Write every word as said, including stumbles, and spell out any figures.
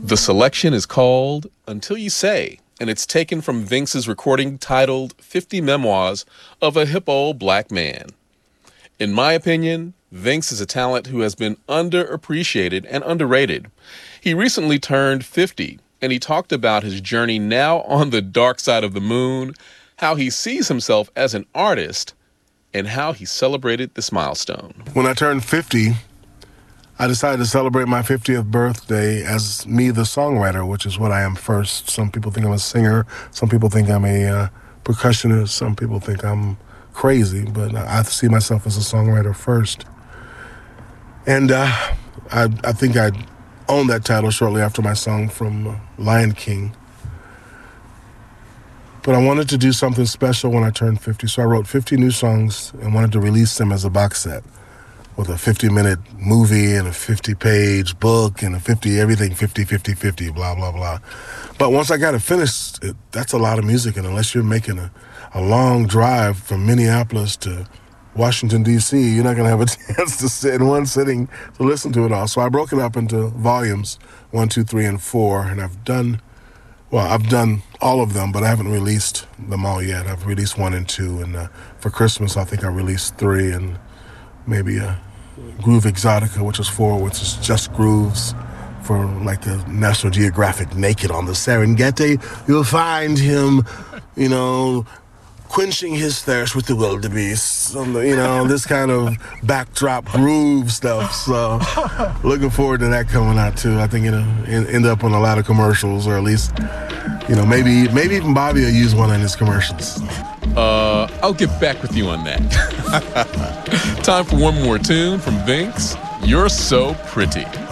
The selection is called Until You Say, and it's taken from Vince's recording titled fifty Memoirs of a Hip Old Black Man. In my opinion, Vince is a talent who has been underappreciated and underrated. He recently turned fifty, and he talked about his journey now on the dark side of the moon, how he sees himself as an artist, and how he celebrated this milestone. When I turned fifty, I decided to celebrate my fiftieth birthday as me, the songwriter, which is what I am first. Some people think I'm a singer. Some people think I'm a uh, percussionist. Some people think I'm crazy, but I see myself as a songwriter first. And uh, I, I think I owned that title shortly after my song from uh, Lion King. But I wanted to do something special when I turned fifty, so I wrote fifty new songs and wanted to release them as a box set with a fifty-minute movie and a fifty-page book and a fifty, everything fifty, fifty, fifty, blah, blah, blah. But once I got it finished, it, that's a lot of music, and unless you're making a, a long drive from Minneapolis to Washington, D C, you're not going to have a chance to sit in one sitting to listen to it all. So I broke it up into volumes, one, two, three, and four, and I've done, well, I've done all of them, but I haven't released them all yet. I've released one and two, and uh, for Christmas, I think I released three, and maybe a Groove Exotica, which is four, which is just grooves for like the National Geographic Naked on the Serengeti. You'll find him, you know, quenching his thirst with the wildebeest, on the, you know, this kind of backdrop groove stuff. So looking forward to that coming out too. I think it'll end up on a lot of commercials, or at least, you know, maybe maybe even Bobby will use one in his commercials. Uh, I'll get back with you on that. Time for one more tune from Vince. You're So Pretty.